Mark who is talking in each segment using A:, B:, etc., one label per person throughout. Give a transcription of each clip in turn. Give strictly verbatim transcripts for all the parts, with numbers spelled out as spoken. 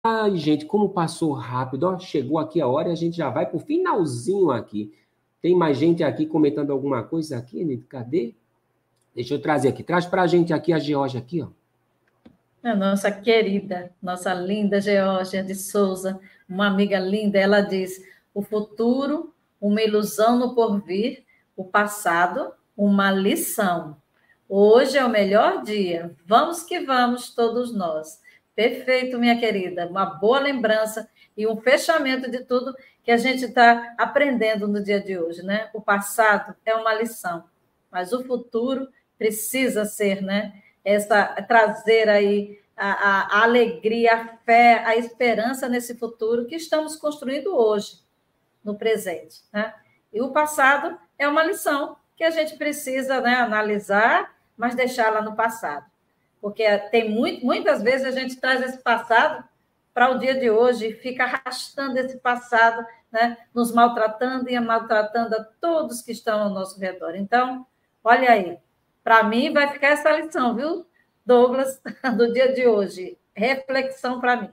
A: Ai, gente, como passou rápido. Ó, chegou aqui a hora e a gente já vai para o finalzinho aqui. Tem mais gente aqui comentando alguma coisa aqui, Nito? Cadê? Deixa eu trazer aqui. Traz para a gente aqui a Georgia aqui, ó.
B: A nossa querida, nossa linda Geórgia de Souza, uma amiga linda, ela diz: o futuro, uma ilusão no porvir, o passado, uma lição. Hoje é o melhor dia, vamos que vamos, todos nós. Perfeito, minha querida, uma boa lembrança e um fechamento de tudo que a gente está aprendendo no dia de hoje, né? O passado é uma lição, mas o futuro precisa ser, né? Essa, trazer aí a, a, a alegria, a fé, a esperança nesse futuro que estamos construindo hoje, no presente. Né? E o passado é uma lição que a gente precisa, né, analisar, mas deixá-la no passado. Porque tem muito, muitas vezes a gente traz esse passado para o dia de hoje e fica arrastando esse passado, né, nos maltratando e maltratando a todos que estão ao nosso redor. Então, olha aí, para mim vai ficar essa lição, viu, Douglas, do dia de hoje. Reflexão para mim.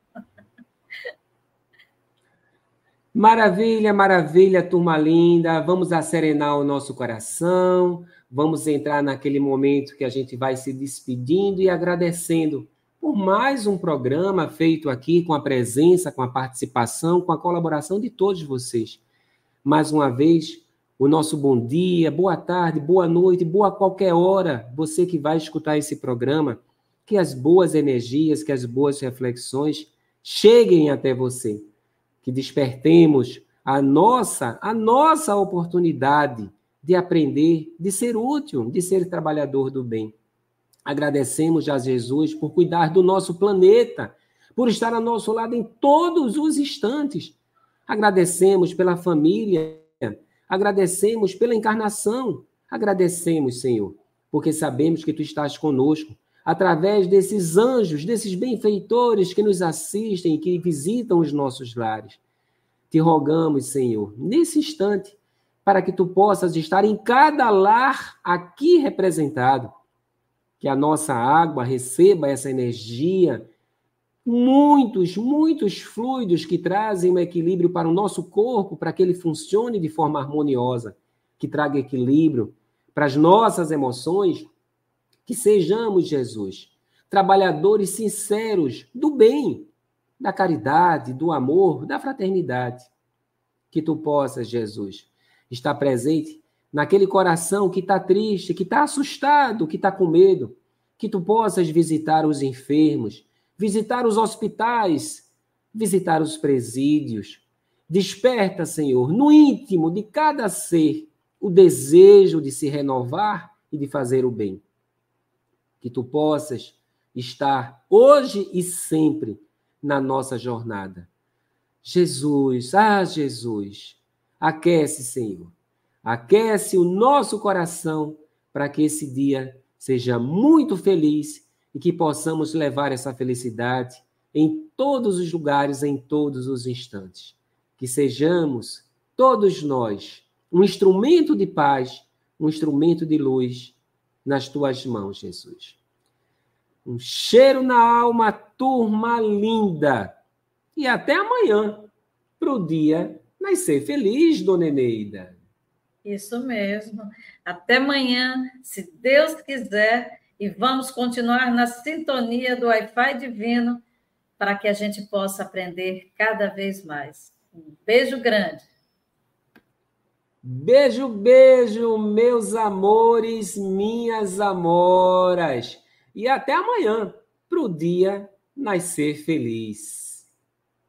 A: Maravilha, maravilha, turma linda. Vamos acerenar o nosso coração. Vamos entrar naquele momento que a gente vai se despedindo e agradecendo por mais um programa feito aqui com a presença, com a participação, com a colaboração de todos vocês. Mais uma vez, o nosso bom dia, boa tarde, boa noite, boa qualquer hora, você que vai escutar esse programa, que as boas energias, que as boas reflexões cheguem até você, que despertemos a nossa, a nossa oportunidade de aprender, de ser útil, de ser trabalhador do bem. Agradecemos a Jesus por cuidar do nosso planeta, por estar ao nosso lado em todos os instantes. Agradecemos pela família, agradecemos pela encarnação, agradecemos, Senhor, porque sabemos que Tu estás conosco, através desses anjos, desses benfeitores que nos assistem, que visitam os nossos lares. Te rogamos, Senhor, nesse instante, para que Tu possas estar em cada lar aqui representado, que a nossa água receba essa energia, muitos, muitos fluidos que trazem um equilíbrio para o nosso corpo, para que ele funcione de forma harmoniosa, que traga equilíbrio para as nossas emoções, que sejamos, Jesus, trabalhadores sinceros do bem, da caridade, do amor, da fraternidade. Que Tu possas, Jesus, estar presente naquele coração que está triste, que está assustado, que está com medo, que Tu possas visitar os enfermos, visitar os hospitais, visitar os presídios. Desperta, Senhor, no íntimo de cada ser, o desejo de se renovar e de fazer o bem. Que Tu possas estar hoje e sempre na nossa jornada. Jesus, ah, Jesus, aquece, Senhor, aquece o nosso coração para que esse dia seja muito feliz e que possamos levar essa felicidade em todos os lugares, em todos os instantes. Que sejamos, todos nós, um instrumento de paz, um instrumento de luz nas Tuas mãos, Jesus. Um cheiro na alma, turma linda. E até amanhã, para o dia nascer feliz, Dona Eneida.
B: Isso mesmo. Até amanhã, se Deus quiser, e vamos continuar na sintonia do Wi-Fi divino para que a gente possa aprender cada vez mais. Um beijo grande.
A: Beijo, beijo, meus amores, minhas amoras. E até amanhã, para o dia nascer feliz.